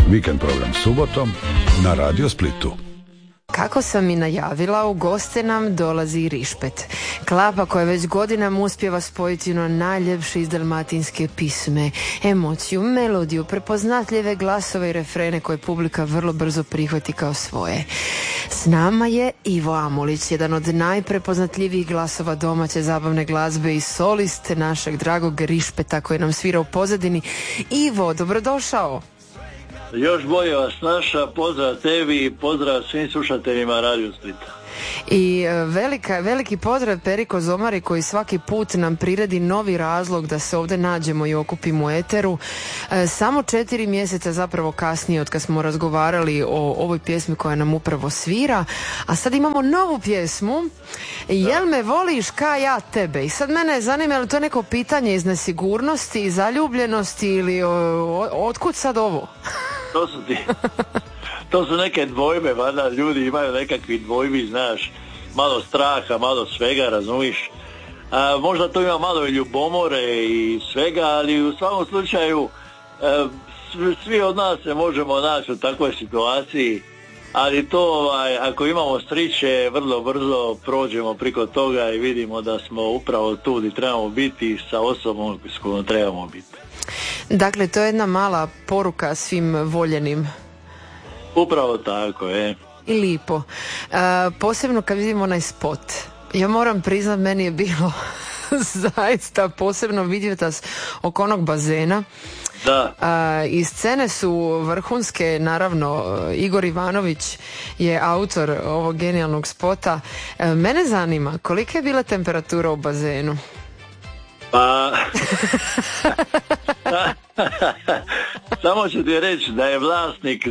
Vikend program subotom na Radio Splitu. Kako sam i najavila, u goste nam dolazi Rišpet. Klapa koja već godinama uspijeva spojiti ono najljepše iz dalmatinske pisme, emociju, melodiju, prepoznatljive glasove i refrene koje publika vrlo brzo prihvati kao svoje. S nama je Ivo Amulić, jedan od najprepoznatljivijih glasova domaće zabavne glazbe i solist našeg dragog Rišpeta koji nam svira u pozadini. Ivo, dobrodošao! Još bolje vas naša, pozdrav tebi i pozdrav svim slušateljima Radio Splita. I veliki pozdrav Periko Zomari koji svaki put nam priredi novi razlog da se ovdje nađemo i okupimo u eteru. Samo 4 mjeseca zapravo kasnije od kad smo razgovarali o ovoj pjesmi koja nam upravo svira, a sad imamo novu pjesmu, Jel me voliš ka ja tebe. I sad mene zanima je li to neko pitanje iz nesigurnosti, zaljubljenosti ili otkud sad ovo? To su neke dvojbe, valjda ljudi imaju nekakvi dvojbi, znaš, malo straha, malo svega, razumiš. Možda to ima malo i ljubomore i svega, ali u svakom slučaju svi od nas se možemo naći u takvoj situaciji, ali to ako imamo sreće vrlo brzo prođemo preko toga i vidimo da smo upravo tu gdje trebamo biti sa osobom s kojom trebamo biti. Dakle, to je jedna mala poruka svim voljenim. Upravo tako, je. I lipo. Posebno kad vidimo onaj spot. Ja moram priznat, meni je bilo zaista posebno vidjeti vas oko onog bazena. Da. I scene su vrhunske, naravno Igor Ivanović je autor ovog genijalnog spota. Mene zanima, kolika je bila temperatura u bazenu? Pa samo ću ti reći da je vlasnik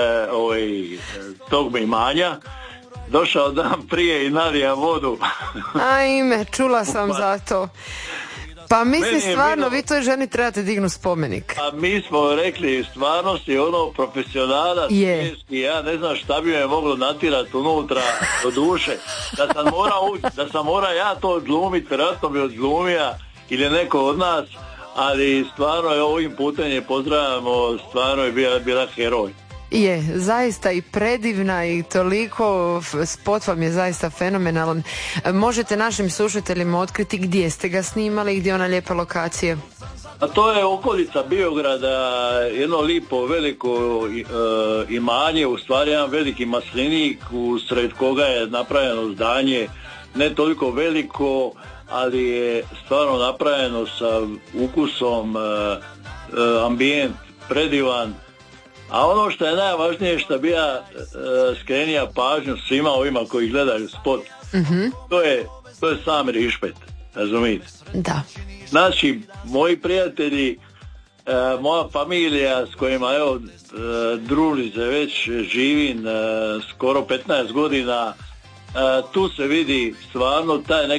tog imanja došao dan prije i nalija vodu. Ajme, čula sam za to. Pa mislim stvarno, vi toj ženi trebate dignuti spomenik. A mi smo rekli, stvarno si ono profesionalac, i ja ne znam šta bi me moglo natirati unutra do duše. Da sam morao ja to odglumiti, vjerojatno bi odglumija ili neko od nas, ali stvarno je ovim putem je pozdravljamo, stvarno je bila heroj. Je, zaista i predivna i toliko, spot vam je zaista fenomenalan. Možete našim slušateljima otkriti gdje ste ga snimali i gdje je ona lijepa lokacija? A to je okolica Biograda, jedno lipo veliko imanje, u stvari jedan veliki maslinik usred koga je napravljeno zdanje, ne toliko veliko, ali je stvarno napravljeno sa ukusom, ambijent predivan. A ono što je najvažnije, što bi ja skrenija pažnju svima ovima koji gledaju spot, to je sam Rišpet, razumijete? Da. Znači, moji prijatelji, moja familija s kojima družim se već živim skoro 15 godina, tu se vidi stvarno taj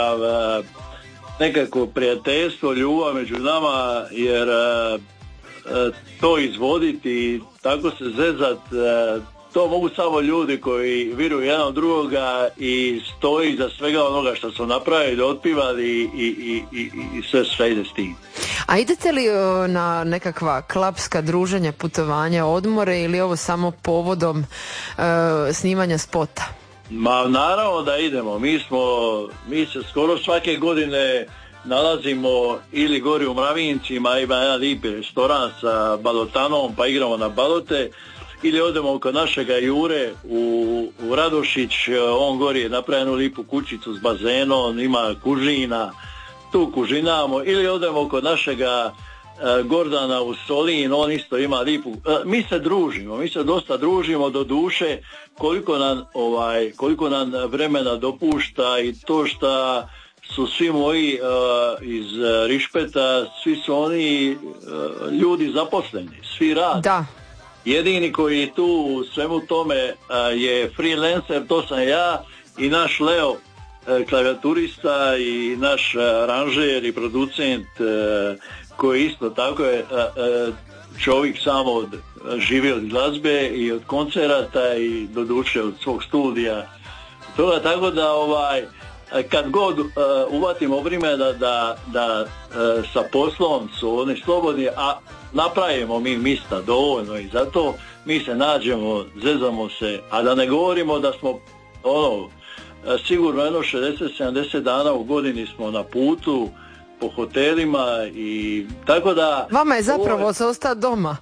nekako prijateljstvo, ljubav među nama, jer to izvoditi, tako se zezat, to mogu samo ljudi koji vjeruju jedan od drugoga i stoji za svega onoga što su napravili, otpivali i sve ide s tim. A idete li na nekakva klapska druženja, putovanja, odmore ili ovo samo povodom snimanja spota? Ma naravno da idemo, mi se skoro svake godine nalazimo ili gori u Mravincima, ima jedan lipi restoran sa balotanom pa igramo na balote, ili odemo kod našega Jure u Radošić, on gori je napravljenu lipu kućicu s bazenom, ima kužina, tu kužinamo, ili odemo kod našega Gordana u Solin, on isto ima lipu. Mi se dosta družimo, do duše koliko nam vremena dopušta i to što su svi moji iz Rišpeta, svi su oni ljudi zaposleni, svi rade. Da. Jedini koji tu u svemu tome je freelancer, to sam ja i naš Leo, klavijaturista i naš aranžer i producent koji isto tako je čovjek samo živi od glazbe i od koncerata i doduše od svog studija. Toga tako da kad god uvatimo vremena da sa poslom su oni slobodni, a napravimo mi mista dovoljno i zato mi se nađemo, zezamo se, a da ne govorimo da smo sigurno jedno 60-70 dana u godini smo na putu po hotelima i tako da... Vama je zapravo se ostati doma.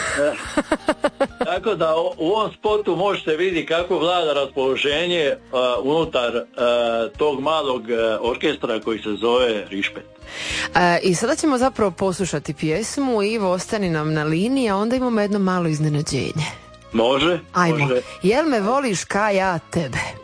Tako da u ovom spotu možete vidjeti kako vlada raspoloženje unutar tog malog orkestra koji se zove Rišpet. I sada ćemo zapravo poslušati pjesmu. Ivo, ostani nam na liniji, a onda imamo jedno malo iznenađenje. Može? Ajmo. Može. Jel me voliš ka ja tebe?